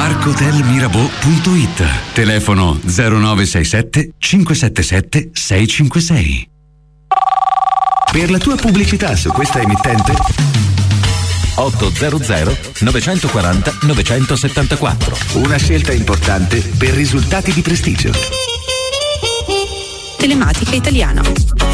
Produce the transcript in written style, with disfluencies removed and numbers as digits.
parkhotelmirabeau.it. Telefono 0967 577 656. Per la tua pubblicità su questa emittente 800 940 974. Una scelta importante per risultati di prestigio. Telematica Italiana.